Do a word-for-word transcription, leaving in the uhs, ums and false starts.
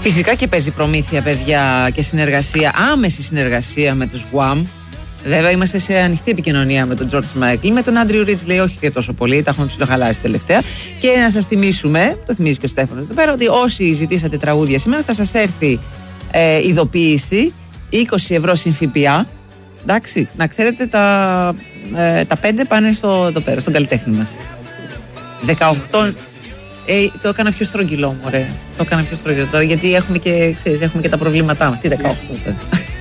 Φυσικά και παίζει προμήθεια, παιδιά, και συνεργασία, άμεση συνεργασία με τους Wham. Βέβαια, είμαστε σε ανοιχτή επικοινωνία με τον George Michael. Με τον Andrew Ridge λέει όχι και τόσο πολύ, τα έχουμε ψιλοχαλάσει τελευταία. Και να σας θυμίσουμε, το θυμίζει και ο Στέφανος εδώ πέρα, ότι όσοι ζητήσατε τραγούδια σήμερα θα σας έρθει ε, ειδοποίηση είκοσι ευρώ συν ΦΠΑ. Εντάξει, να ξέρετε, τα, ε, τα πέντε πάνε στο, εδώ πέρα, στον καλλιτέχνη μας. δεκαοκτώ. Ε, το έκανα πιο στρογγυλό, μωρέ. Το έκανα πιο στρογγυλό τώρα, γιατί έχουμε και, ξέρεις, έχουμε και τα προβλήματά μας. Τι δεκαοκτώ.